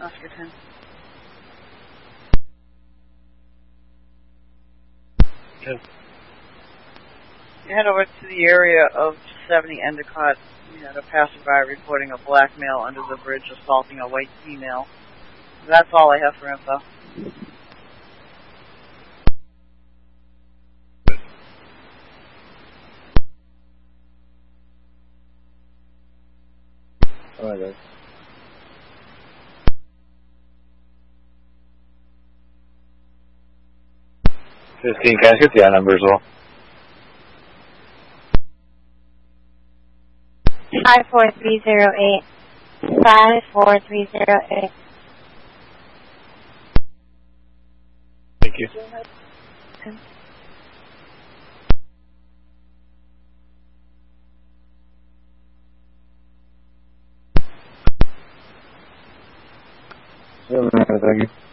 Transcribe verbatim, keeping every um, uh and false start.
Oscar ten. Ten. You head over to the area of seventy Endicott. You had a passerby reporting a black male under the bridge assaulting a white female. That's all I have for info. Alright, guys. Fifteen, can I get the I number as well? Five four three zero eight. Five four three zero eight. Thank you. Okay. Yeah, thank you.